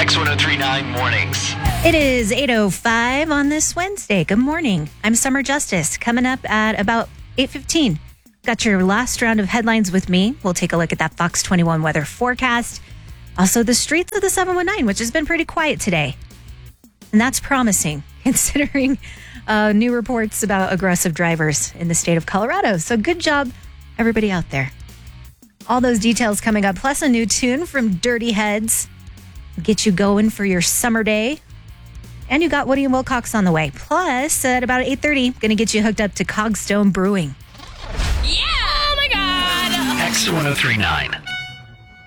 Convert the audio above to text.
X1039 Mornings. It is 8:05 on this Wednesday. Good morning. I'm Summer Justice. Coming up at about 8:15. Got your last round of headlines with me. We'll take a look at that Fox 21 weather forecast. Also, the streets of the 719, which has been pretty quiet today. And that's promising, considering new reports about aggressive drivers in the state of Colorado. So good job, everybody out there. All those details coming up, plus a new tune from Dirty Heads. Get you going for your summer day. And you got Woody and Wilcox on the way. Plus, at about 8:30, going to get you hooked up to Cogstone Brewing. Yeah! Oh my God! X1039.